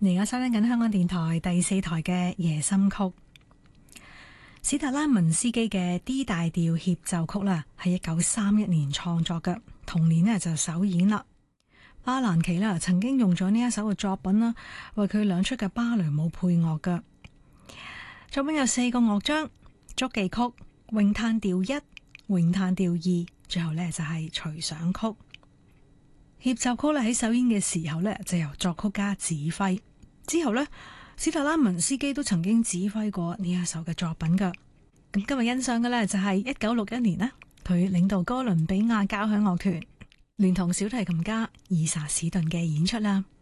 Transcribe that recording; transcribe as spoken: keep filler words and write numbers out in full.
你而家收聽緊香港電台第四台嘅夜心曲，史特拉文斯基嘅 D 大調協奏曲啦，係一九三一年創作嘅，同年呢就首演啦。巴蘭奇啦曾經用咗呢一首嘅作品啦，為佢兩出嘅芭蕾舞配樂嘅。作品有四個樂章：觸記曲、詠嘆調一、詠嘆調二，最後呢就係隨想曲。協奏曲咧喺首演嘅時候呢，就由作曲家指揮。之後呢，史特拉文斯基都曾經指揮過呢一首嘅作品噶。咁今日欣賞嘅呢，就係一九六一年呢，佢領導哥倫比亞交響樂團聯同小提琴家爾薩史頓嘅演出啦。